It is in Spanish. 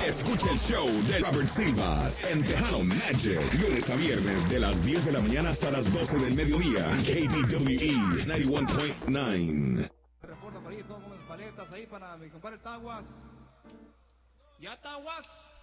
Escucha el show de Robert Silvas en Tejano Magic. Lunes a viernes de las 10 de la mañana hasta las 12 del mediodía. KBWE 91.9. Reporta por ahí todas las paletas ahí para mi compadre Taguas. Ya Taguas.